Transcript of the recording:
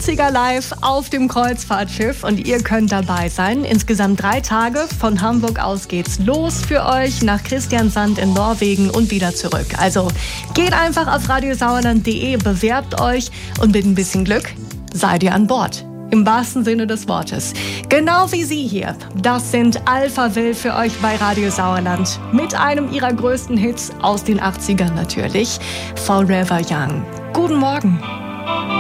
80er live auf dem Kreuzfahrtschiff und ihr könnt dabei sein. Insgesamt 3 Tage. Von Hamburg aus geht's los für euch nach Kristiansand in Norwegen und wieder zurück. Also geht einfach auf radiosauerland.de, bewerbt euch und mit ein bisschen Glück seid ihr an Bord. Im wahrsten Sinne des Wortes. Genau wie Sie hier. Das sind Alpha Will für euch bei Radio Sauerland. Mit einem ihrer größten Hits aus den 80ern natürlich. Forever Young. Guten Morgen.